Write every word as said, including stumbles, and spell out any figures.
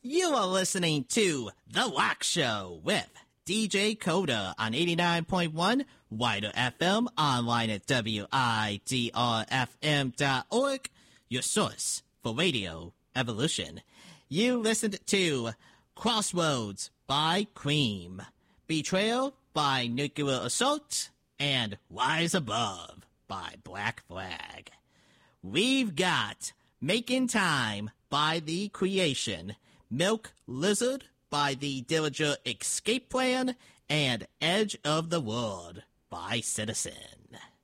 You are listening to The Wax Show with D J Coda on eighty-nine point one Wider F M, online at W I D R F M dot org, your source for radio evolution. You listened to Crossroads by Cream, Betrayal by Nuclear Assault, and Rise Above by Black Flag. We've got Making Time by The Creation, Milk Lizard by the Dillinger Escape Plan, and Edge of the World by Citizen.